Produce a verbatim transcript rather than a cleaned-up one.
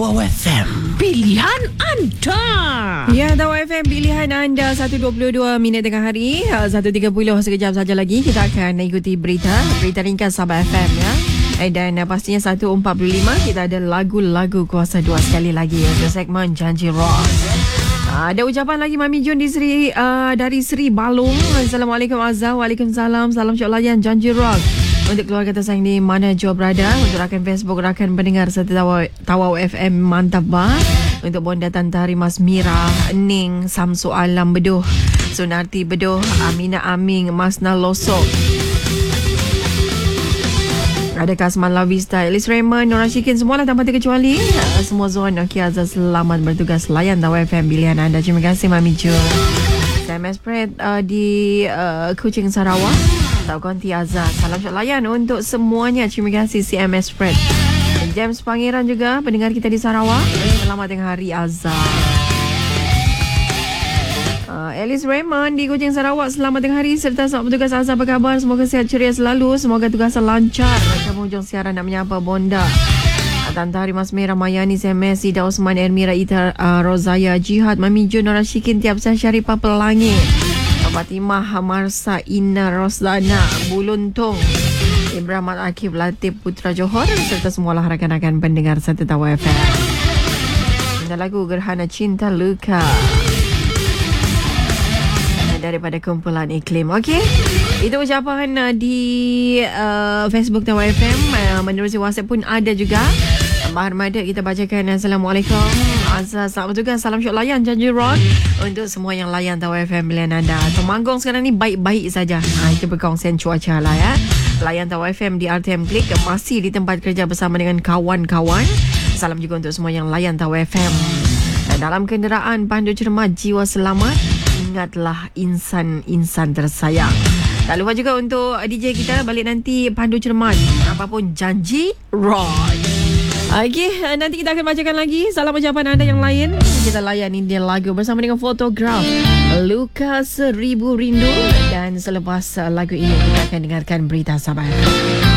Tawau F M, pilihan anda. Ya, Tawau F M, pilihan anda. Satu dua puluh dua minit tengah hari, satu tiga puluh sekejap saja lagi kita akan ikuti berita Berita ringkas Sabah F M ya. Eh, dan uh, pastinya satu empat puluh lima kita ada lagu-lagu kuasa dua sekali lagi untuk segmen Janji Rock. Uh, ada ucapan lagi Mami Jun di Sri, uh, dari Sri Balung. Assalamualaikum Azhar. Waalaikumsalam. Salam syok layan Janji Rock untuk keluarga tersayang di mana jua berada. Untuk rakan Facebook, rakan pendengar serta Tawau, Tawau F M mantap bah. Untuk bonda Tante Harimas Mira, Ning, Samsu Alam Beduh, Sunarti Beduh, Amina Aming, Masna Losok, ada Kasman La Vista, Elis Raymond, Nora Shikin, semualah tanpa terkecuali. Semua zon. Okey, Azhar selamat bertugas layan Tawau F M pilihan anda. Terima kasih Mami Jo. Saya Spread uh, di uh, Kuching Sarawak. Tahu konti Azhar. Salam syok layan untuk semuanya. Terima kasih C M S Spread. James Pangeran juga pendengar kita di Sarawak. Selamat tengah hari Azhar. Uh, Alice Raymond di Kuching Sarawak, selamat tengah hari serta selamat bertugas Azhar. Apa khabar? Semoga sihat ceria selalu. Semoga tugasan lancar. Kamu hujung siaran nak menyapa bonda Tante Harimas Merah, Mayani, C M S, Ida Osman, Ermira, Ita, uh, Rozaya, Jihad, Mami Jun, Nora Shikin, Tiap Sah, Syarifah Pelangi, Fatimah, Marsa, Ina, Rosdana, Buluntung, Ibrahim Akif, Latif, Putra Johor serta semualah rakan-rakan pendengar serta Tawau F M. Ada lagu Gerhana Cinta Luka daripada kumpulan Iklim. Okey, itu ucapan uh, di uh, Facebook Tawau F M. Uh, menerusi WhatsApp pun ada juga. Bahar Madat kita bacakan. Assalamualaikum Azhar, selamat juga. Salam syok layan Janji Rock untuk semua yang layan Tawau F M pilihan anda. Temanggung sekarang ni baik-baik saja. Ha, itu perkongsian cuaca lah ya. Layan Tawau F M di R T M Klik, masih di tempat kerja bersama dengan kawan-kawan. Salam juga untuk semua yang layan Tawau F M. Dan dalam kenderaan, pandu cermat, jiwa selamat. Ingatlah insan-insan tersayang. Tak lupa juga untuk D J kita balik nanti, pandu cermat. Apapun Janji Rock. Okey, nanti kita akan bacakan lagi salam ucapan anda yang lain. Kita layan ini lagu bersama dengan Fotograf, Luka Seribu Rindu. Dan selepas lagu ini kita akan dengarkan berita Sabah.